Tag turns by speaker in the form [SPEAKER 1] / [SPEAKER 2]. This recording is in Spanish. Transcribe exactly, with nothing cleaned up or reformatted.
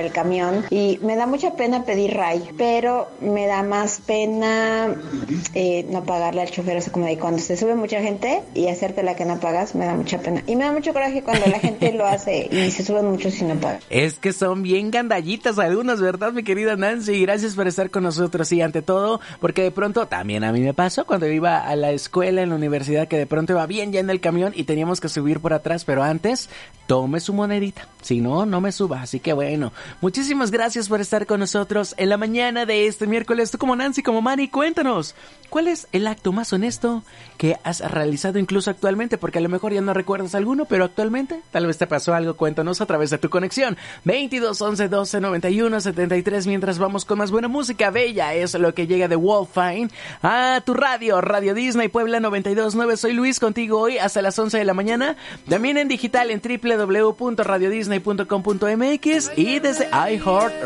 [SPEAKER 1] el camión y me da mucha pena pedir ray, pero me da más pena eh, no pagarle al chofer. O sea, como de cuando se sube mucha gente y hacerte la que no pagas, me da mucha pena. Y me da mucho coraje cuando la gente lo hace y se suben muchos y no pagan.
[SPEAKER 2] Es que son bien gandallitas algunos, ¿verdad, mi querida Nancy? Gracias por estar con nosotros y ante todo, porque de pronto también a mí me pasó cuando iba a la escuela, en la universidad, que de pronto iba bien lleno el camión y teníamos que subir por atrás, pero antes, tome su monedita, si no, no me suba. Así que bueno, muchísimas gracias por estar con nosotros en la mañana de este miércoles. Tú como Nancy, como Manny, cuéntanos, ¿cuál es el acto más honesto que has realizado incluso actualmente? Porque a lo mejor ya no recuerdas alguno, pero actualmente tal vez te pasó algo. Cuéntanos a través de tu conexión veintidós once doce noventa y uno setenta y tres. Mientras vamos con más buena música, bella es lo que llega de Wolfine a tu radio, Radio Disney Puebla noventa y dos punto nueve. Soy Luis, contigo hoy hasta las once de la mañana, también en digital en doble u doble u doble u punto radio disney punto com punto m x y desde iHeart